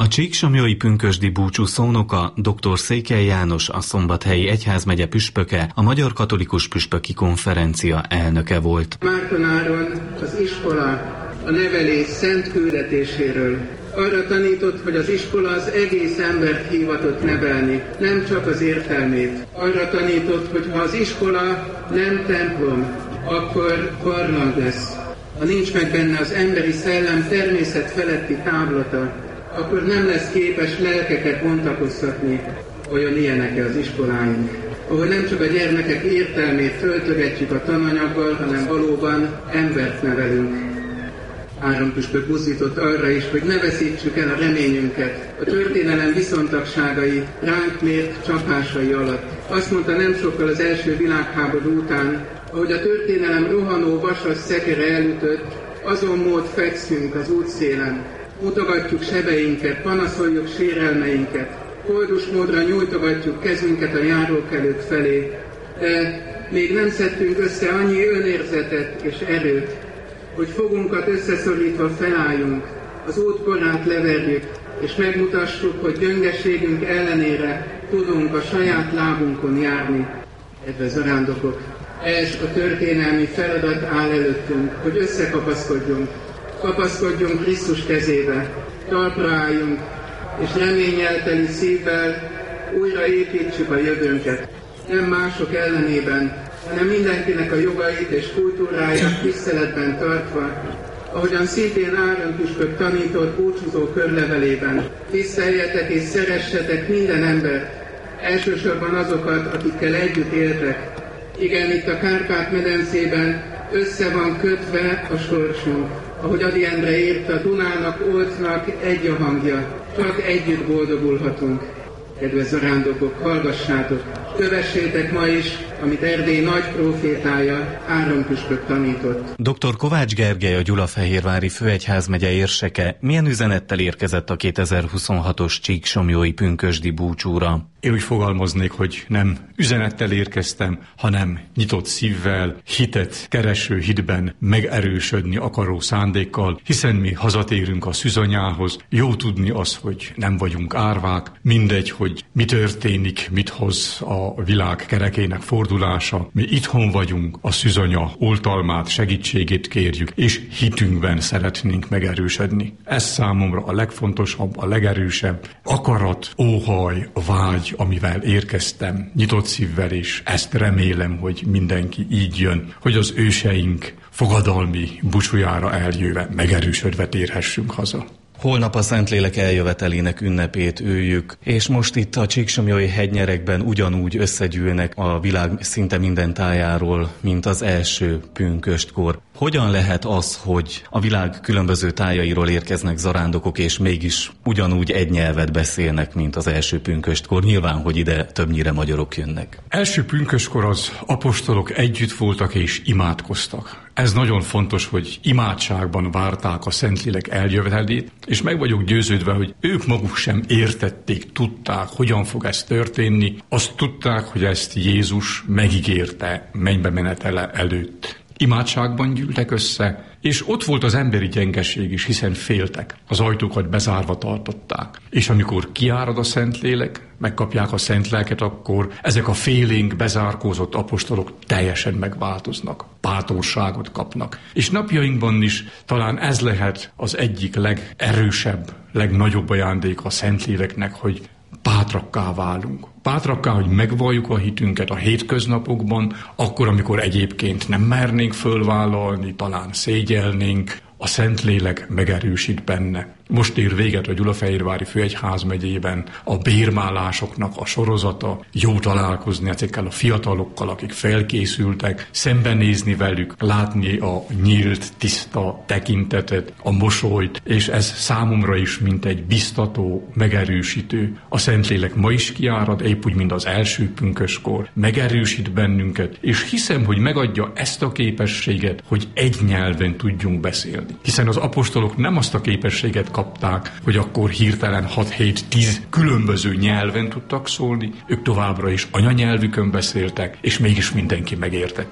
A csíksomlyói pünkösdi búcsú szónoka dr. Székely János, a Szombathelyi Egyházmegye püspöke, a Magyar Katolikus Püspöki Konferencia elnöke volt. Mártonáron az iskola a nevelés szent küldetéséről arra tanított, hogy az iskola az egész embert hivatott nevelni, nem csak az értelmét. Arra tanított, hogy ha az iskola nem templom, akkor barlang lesz. Ha nincs meg benne az emberi szellem természet feletti távlata, akkor nem lesz képes lelkeket bontakoztatni. Olyan ilyenek az iskoláink, ahol nem csak a gyermekek értelmét föltögetjük a tananyaggal, hanem valóban embert nevelünk. Áronpüspök buzdított arra is, hogy ne veszítsük el a reményünket a történelem viszontagságai, ránk mért csapásai alatt. Azt mondta nem sokkal az első világháború után, ahogy a történelem rohanó vasas szekere elütött, azon mód fekszünk az útszélen. Mutogatjuk sebeinket, panaszoljuk sérelmeinket, koldus módra nyújtogatjuk kezünket a járókelők felé, de még nem szedtünk össze annyi önérzetet és erőt, hogy fogunkat összeszorítva felálljunk, az útkorát leverjük, és megmutassuk, hogy gyöngeségünk ellenére tudunk a saját lábunkon járni. Kedves zarándokok, ez a történelmi feladat áll előttünk, hogy összekapaszkodjunk, kapaszkodjunk Krisztus kezébe, talpra álljunk, és reménnyel teli szívvel újraépítsük a jövőnket. Nem mások ellenében, hanem mindenkinek a jogait és kultúráját tiszteletben tartva, ahogyan szintén Áron püspök tanított búcsúzó körlevelében. Tiszteljetek és szeressetek minden embert, elsősorban azokat, akikkel együtt éltek. Igen, itt a Kárpát-medencében össze van kötve a sorsunk. Ahogy Ady Endre írta, Dunának, Oltnak egy a hangja, csak együtt boldogulhatunk. Kedves zarándokok, hallgassátok, kövessétek ma is, amit Erdély nagy prófétája, Áron püspök tanított. Dr. Kovács Gergely, a Gyulafehérvári Főegyházmegye érseke milyen üzenettel érkezett a 2026-os csíksomlyói pünkösdi búcsúra? Én úgy fogalmaznék, hogy nem üzenettel érkeztem, hanem nyitott szívvel, hitet kereső hitben megerősödni akaró szándékkal, hiszen mi hazatérünk a szűzanyához. Jó tudni az, hogy nem vagyunk árvák, mindegy, hogy mi történik, mit hoz a világ kerekének fordulása. Mi itthon vagyunk, a szűzanya oltalmát, segítségét kérjük, és hitünkben szeretnénk megerősödni. Ez számomra a legfontosabb, a legerősebb akarat, óhaj, vágy, amivel érkeztem, nyitott szívvel, és ezt remélem, hogy mindenki így jön, hogy az őseink fogadalmi búcsújára eljöve, megerősödve térhessünk haza. Holnap a Szentlélek eljövetelének ünnepét üljük, és most itt a csíksomlyói hegynyerekben ugyanúgy összegyűlnek a világ szinte minden tájáról, mint az első pünköstkor. Hogyan lehet az, hogy a világ különböző tájairól érkeznek zarándokok, és mégis ugyanúgy egy nyelvet beszélnek, mint az első pünköstkor? Nyilván, hogy ide többnyire magyarok jönnek. Első pünköstkor az apostolok együtt voltak és imádkoztak. Ez nagyon fontos, hogy imádságban várták a Szentlélek eljövetelét, és meg vagyok győződve, hogy ők maguk sem értették, tudták, hogyan fog ez történni. Azt tudták, hogy ezt Jézus megígérte mennybe menetele előtt. Imádságban gyűltek össze, és ott volt az emberi gyengeség is, hiszen féltek, az ajtókat bezárva tartották. És amikor kiárad a Szentlélek, megkapják a Szent Lelket, akkor ezek a félénk bezárkózott apostolok teljesen megváltoznak, bátorságot kapnak. És napjainkban is talán ez lehet az egyik legerősebb, legnagyobb ajándék a Szentléleknek, hogy bátrakká válunk. Bátrakká, hogy megvalljuk a hitünket a hétköznapokban, akkor, amikor egyébként nem mernénk fölvállalni, talán szégyelnénk, a Szentlélek megerősít benne. Most ér véget a Gyulafehérvári Főegyházmegyében a bérmálásoknak a sorozata, jó találkozni ezekkel a fiatalokkal, akik felkészültek, szembenézni velük, látni a nyílt, tiszta tekintetet, a mosolyt, és ez számomra is mint egy biztató, megerősítő. A Szentlélek ma is kiárad, épp úgy, mint az első pünköstkor, megerősít bennünket, és hiszem, hogy megadja ezt a képességet, hogy egy nyelven tudjunk beszélni. Hiszen az apostolok nem azt a képességet kapták, hogy akkor hirtelen 6-7-10 különböző nyelven tudtak szólni, ők továbbra is anyanyelvükön beszéltek, és mégis mindenki megértette.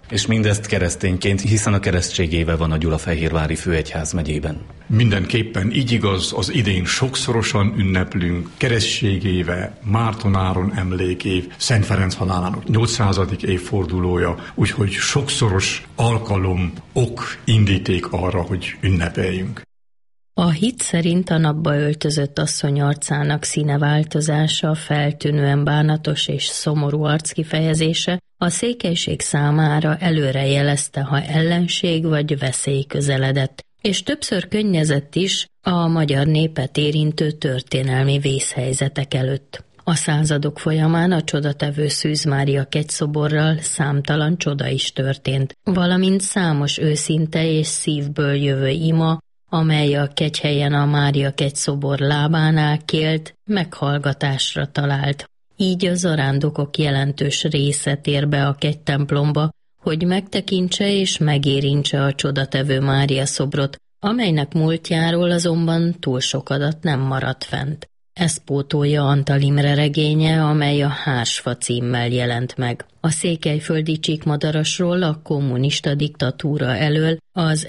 És mindezt keresztényként, hiszen a keresztség éve van a Gyulafehérvári Főegyházmegyében. Mindenképpen így igaz, az idén sokszorosan ünneplünk, keresztség éve, Márton-Áron emlékév, Szent Ferenc halálának 800. évfordulója, úgyhogy sokszoros alkalom, ok, indíték arra, hogy ünnepeljünk. A hit szerint a napba öltözött asszony arcának színeváltozása, feltűnően bánatos és szomorú arckifejezése a székelység számára előre jelezte, ha ellenség vagy veszély közeledett, és többször könnyezett is a magyar népet érintő történelmi vészhelyzetek előtt. A századok folyamán a csodatevő Szűz Mária kegyszoborral számtalan csoda is történt, valamint számos őszinte és szívből jövő ima, amely a kegyhelyen a Mária kegyszobor lábánál kélt, meghallgatásra talált. Így a zarándokok jelentős része tér be a kegytemplomba, hogy megtekintse és megérintse a csodatevő Mária szobrot, amelynek múltjáról azonban túl sok adat nem maradt fent. Ezt pótolja Antal Imre regénye, amely a Hársfa címmel jelent meg. A székelyföldi Csíkmadarasról a kommunista diktatúra elől az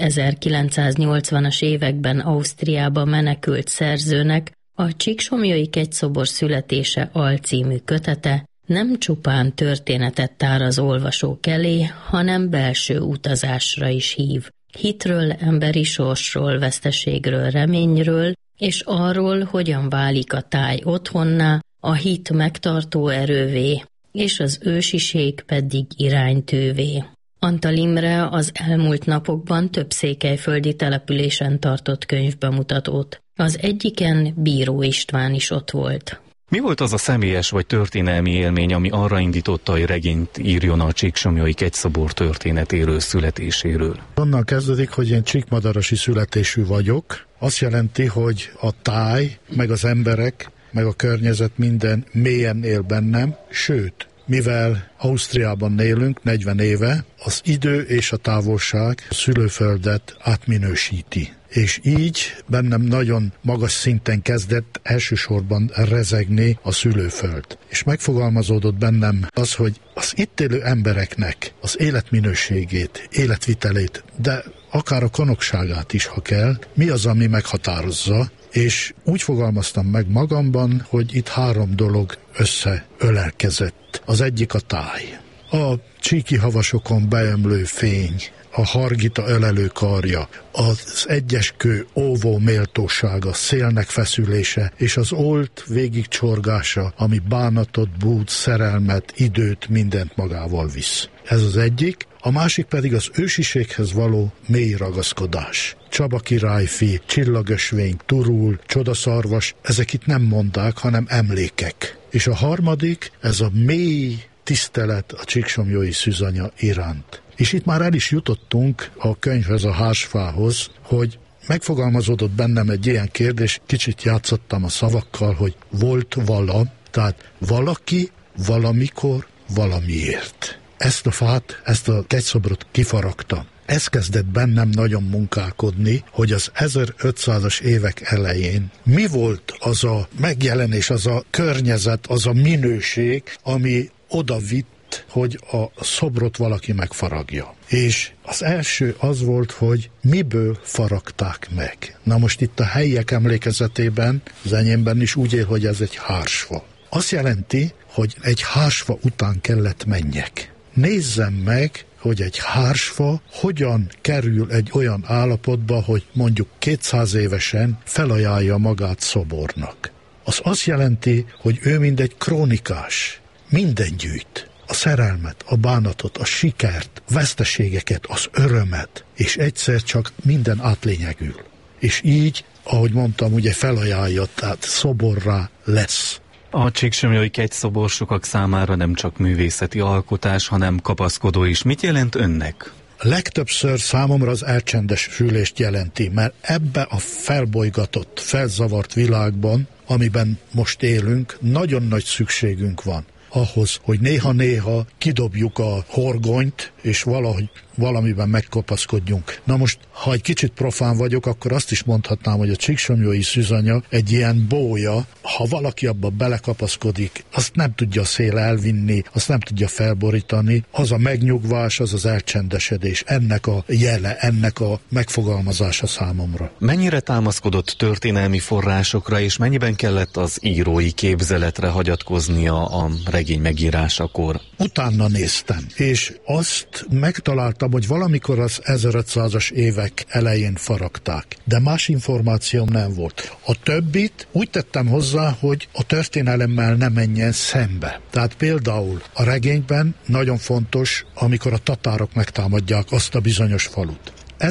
1980-as években Ausztriába menekült szerzőnek a Csíksomlyai kegyszobor születése alcímű kötete nem csupán történetet tár az olvasók elé, hanem belső utazásra is hív. Hitről, emberi sorsról, veszteségről, reményről, és arról, hogyan válik a táj otthonná, a hit megtartó erővé, és az ősiség pedig iránytűvé. Antal Imre az elmúlt napokban több székelyföldi településen tartott könyvbemutatót. Az egyiken Bíró István is ott volt. Mi volt az a személyes vagy történelmi élmény, ami arra indította, hogy regényt írjon a Csíksomlyai kegyszobor történetéről, születéséről? Onnan kezdődik, hogy én csíkmadarasi születésű vagyok. Azt jelenti, hogy a táj, meg az emberek, meg a környezet minden mélyen él bennem, sőt, mivel Ausztriában élünk 40 éve, az idő és a távolság a szülőföldet átminősíti. És így bennem nagyon magas szinten kezdett elsősorban rezegni a szülőföld. És megfogalmazódott bennem az, hogy az itt élő embereknek az életminőségét, életvitelét, de akár a konokságát is, ha kell, mi az, ami meghatározza, és úgy fogalmaztam meg magamban, hogy itt 3 dolog összeölelkezett. Az egyik a táj. A csíki havasokon beömlő fény, a hargita ölelő karja, az egyeskő óvó méltósága, szélnek feszülése, és az olt végigcsorgása, ami bánatot, bút, szerelmet, időt, mindent magával visz. Ez az egyik. A másik pedig az ősiséghez való mély ragaszkodás. Csaba királyfi, csillagösvény, turul, csodaszarvas, ezek itt nem mondák, hanem emlékek. És a harmadik, ez a mély tisztelet a csíksomlyai szűzanya iránt. És itt már el is jutottunk a könyvhez, a Hársfához, hogy megfogalmazódott bennem egy ilyen kérdés, kicsit játszottam a szavakkal, hogy volt vala, tehát valaki, valamikor, valamiért. Ezt a fát, ezt a kegyszobrot kifaragta. Ez kezdett bennem nagyon munkálkodni, hogy az 1500-as évek elején mi volt az a megjelenés, az a környezet, az a minőség, ami oda vitt, hogy a szobrot valaki megfaragja. És az első az volt, hogy miből faragták meg. Na most itt a helyiek emlékezetében, az enyémben is úgy él, hogy ez egy hársfa. Azt jelenti, hogy egy hársfa után kellett menjek. Nézzem meg, hogy egy hársfa hogyan kerül egy olyan állapotba, hogy mondjuk 200 évesen felajánlja magát szobornak. Az azt jelenti, hogy ő mind egy krónikás, minden gyűjt. A szerelmet, a bánatot, a sikert, veszteségeket, az örömet, és egyszer csak minden átlényegül. És így, ahogy mondtam, ugye felajánlja, tehát szoborrá lesz. A Csíksomlyai kegyszobor sokak számára nem csak művészeti alkotás, hanem kapaszkodó is. Mit jelent önnek? Legtöbbször számomra az elcsendesülést jelenti, mert ebbe a felbolygatott, felzavart világban, amiben most élünk, nagyon nagy szükségünk van ahhoz, hogy néha-néha kidobjuk a horgonyt, és valahogy valamiben megkapaszkodjunk. Na most, ha egy kicsit profán vagyok, akkor azt is mondhatnám, hogy a csíksomlyói szűzanya egy ilyen bója, ha valaki abba belekapaszkodik, azt nem tudja a szél elvinni, azt nem tudja felborítani, az a megnyugvás, az az elcsendesedés, ennek a jele, ennek a megfogalmazása számomra. Mennyire támaszkodott történelmi forrásokra, és mennyiben kellett az írói képzeletre hagyatkoznia a regény megírásakor? Utána néztem, és azt megtaláltam, hogy valamikor az 1500-as évek elején faragták, de más információm nem volt. A többit úgy tettem hozzá, hogy a történelemmel ne menjen szembe. Tehát például a regényben nagyon fontos, amikor a tatárok megtámadják azt a bizonyos falut.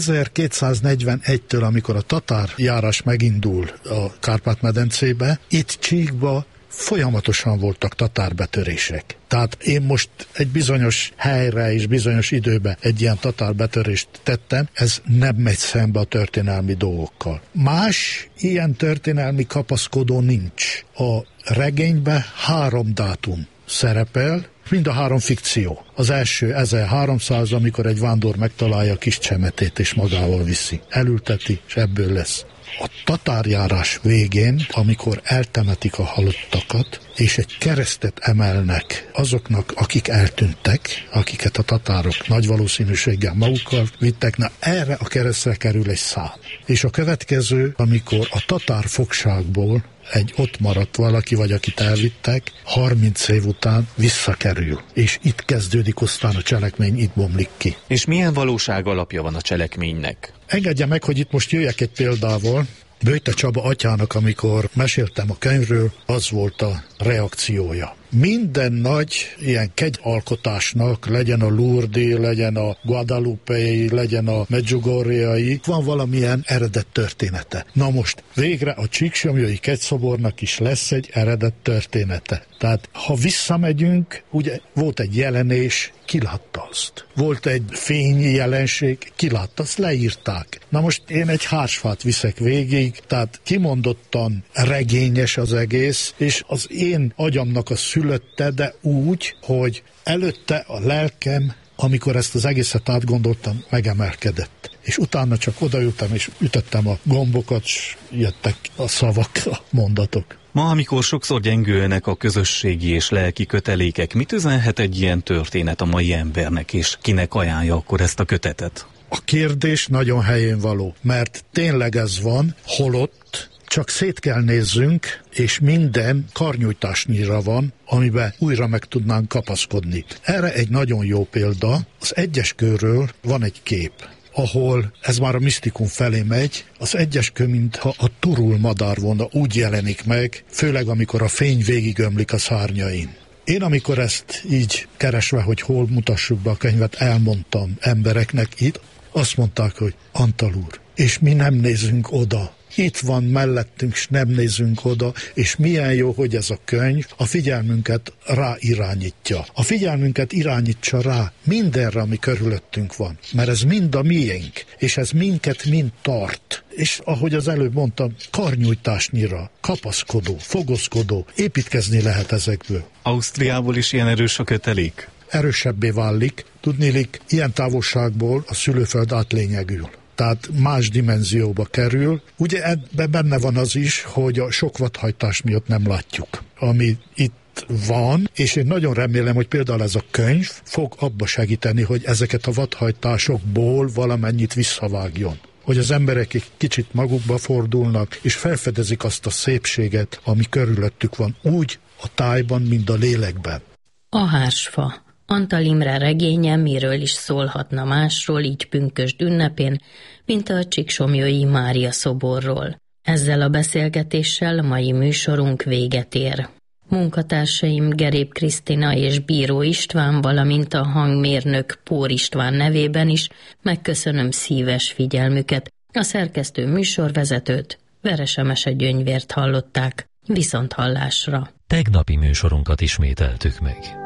1241-től, amikor a tatárjárás megindul a Kárpát-medencébe, itt Csíkba folyamatosan voltak tatárbetörések. Tehát én most egy bizonyos helyre és bizonyos időbe egy ilyen tatárbetörést tettem, ez nem megy szembe a történelmi dolgokkal. Más ilyen történelmi kapaszkodó nincs. A regényben 3 dátum szerepel, mind a 3 fikció. Az első 1300, amikor egy vándor megtalálja a kis csemetét és magával viszi. Elülteti, és ebből lesz. A tatárjárás végén, amikor eltemetik a halottakat, és egy keresztet emelnek azoknak, akik eltűntek, akiket a tatárok nagy valószínűséggel magukkal vittek, na erre a keresztre kerül egy szám. És a következő, amikor a tatár fogságból egy ott maradt valaki, vagy akit elvittek, 30 év után visszakerül. És itt kezdődik aztán a cselekmény, itt bomlik ki. És milyen valóság alapja van a cselekménynek? Engedje meg, hogy itt most jöjjek egy példával. Böjte Csaba atyának, amikor meséltem a könyvről, az volt a reakciója. Minden nagy ilyen kegyalkotásnak, legyen a Lourdes, legyen a Guadalupe-i, legyen a Medjugorje-i, van valamilyen eredet története. Na most végre a csíksomlyói kegyszobornak is lesz egy eredet története. Tehát ha visszamegyünk, ugye volt egy jelenés, ki látta azt? Volt egy fényi jelenség, ki látta, azt leírták. Na most én egy hársfát viszek végig, tehát kimondottan regényes az egész, és az én agyamnak a szülötte, de úgy, hogy előtte a lelkem, amikor ezt az egészet átgondoltam, megemelkedett. És utána csak odaültem, és ütöttem a gombokat, és jöttek a szavak, a mondatok. Ma, amikor sokszor gyengülnek a közösségi és lelki kötelékek, mit üzenhet egy ilyen történet a mai embernek, és kinek ajánlja akkor ezt a kötetet? A kérdés nagyon helyén való, mert tényleg ez van, holott csak szét kell nézzünk, és minden karnyújtásnyira van, amiben újra meg tudnánk kapaszkodni. Erre egy nagyon jó példa, az Egyeskőről van egy kép, ahol ez már a misztikum felé megy, az Egyeskő, mintha a turul madár volna, úgy jelenik meg, főleg amikor a fény végigömlik a szárnyain. Én amikor ezt így keresve, hogy hol mutassuk be a könyvet, elmondtam embereknek itt, azt mondták, hogy Antal úr, és mi nem nézünk oda. Itt van mellettünk, s nem nézünk oda, és milyen jó, hogy ez a könyv a figyelmünket ráirányítja. A figyelmünket irányítsa rá mindenre, ami körülöttünk van, mert ez mind a miénk, és ez minket mind tart. És ahogy az előbb mondtam, karnyújtásnyira, kapaszkodó, fogozkodó, építkezni lehet ezekből. Ausztriából is ilyen erős a kötelék? Erősebbé válik, tudniillik, ilyen távolságból a szülőföld átlényegül. Tehát más dimenzióba kerül. Ugye ebben benne van az is, hogy a sok vadhajtás miatt nem látjuk, ami itt van, és én nagyon remélem, hogy például ez a könyv fog abba segíteni, hogy ezeket a vadhajtásokból valamennyit visszavágjon. Hogy az emberek egy kicsit magukba fordulnak, és felfedezik azt a szépséget, ami körülöttük van, úgy a tájban, mint a lélekben. A hársfa. Antal Imre regénye miről is szólhatna másról, így pünkösd ünnepén, mint a Csíksomlyói Mária szoborról. Ezzel a beszélgetéssel mai műsorunk véget ér. Munkatársaim Gerép Krisztina és Bíró István, valamint a hangmérnök Pór István nevében is megköszönöm szíves figyelmüket. A szerkesztő műsorvezetőt, Veresemese Gyöngyvért hallották. Viszonthallásra. Tegnapi műsorunkat ismételtük meg.